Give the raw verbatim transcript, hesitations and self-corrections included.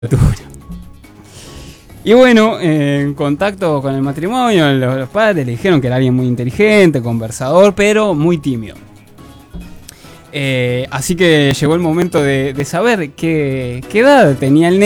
Y bueno, en contacto con el matrimonio, los, los padres le dijeron que era alguien muy inteligente, conversador, pero muy tímido. Eh, así que llegó el momento de, de saber qué, qué edad tenía el nene.